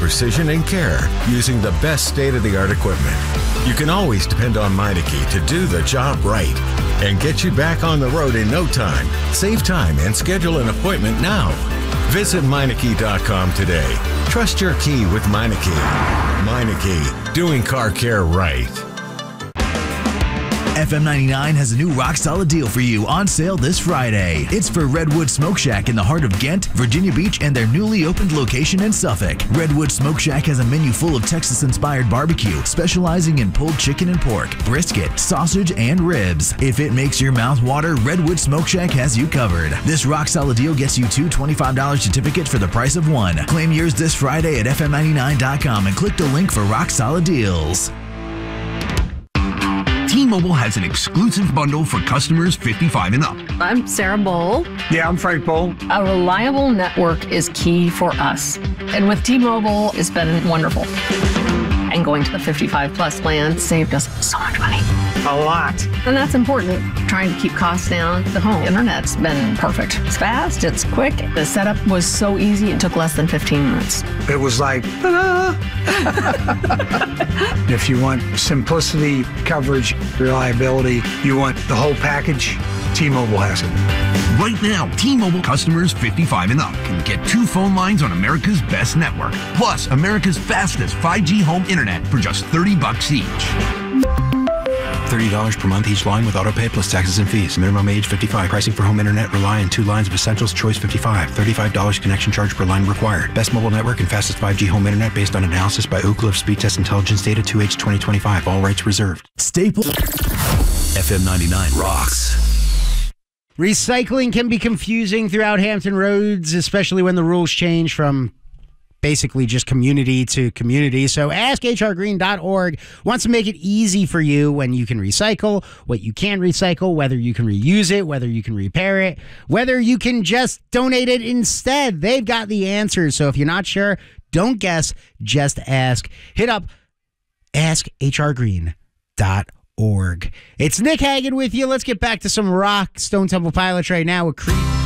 precision and care using the best state-of-the-art equipment. You can always depend on Meineke to do the job right and get you back on the road in no time. Save time and schedule an appointment now. Visit Meineke.com today. Trust your key with Meineke. Meineke, doing car care right. FM 99 has a new rock-solid deal for you on sale this Friday. It's for Redwood Smoke Shack in the heart of Ghent, Virginia Beach, and their newly opened location in Suffolk. Redwood Smoke Shack has a menu full of Texas-inspired barbecue, specializing in pulled chicken and pork, brisket, sausage, and ribs. If it makes your mouth water, Redwood Smoke Shack has you covered. This rock-solid deal gets you 2 $25 certificates for the price of one. Claim yours this Friday at FM99.com and click the link for rock-solid deals. T-Mobile has an exclusive bundle for customers 55 and up. I'm Sarah Bowl. Yeah, I'm Frank Bowl. A reliable network is key for us. And with T-Mobile, it's been wonderful. And going to the 55 plus plan saved us so much money. A lot. And that's important. Trying to keep costs down. The home internet's been perfect. It's fast, it's quick. The setup was so easy, it took less than 15 minutes. It was like, ta-da! If you want simplicity, coverage, reliability, you want the whole package, T-Mobile has it. Right now, T-Mobile customers 55 and up can get 2 phone lines on America's best network, plus America's fastest 5G home internet for just $30 each. $30 per month each line with autopay plus taxes and fees. Minimum age 55. Pricing for home internet rely on 2 lines of Essentials Choice 55. $35 connection charge per line required. Best mobile network and fastest 5G home internet based on analysis by Ookla of Speed Test Intelligence data 2H 2025. All rights reserved. Staple FM 99 rocks. Recycling can be confusing throughout Hampton Roads, especially when the rules change from basically just community to community. So AskHRGreen.org wants to make it easy for you when you can recycle, what you can recycle, whether you can reuse it, whether you can repair it, whether you can just donate it instead. They've got the answers. So if you're not sure, don't guess, just ask. Hit up AskHRGreen.org. It's Nick Hagan with you. Let's get back to some rock. Stone Temple Pilots right now with Creep.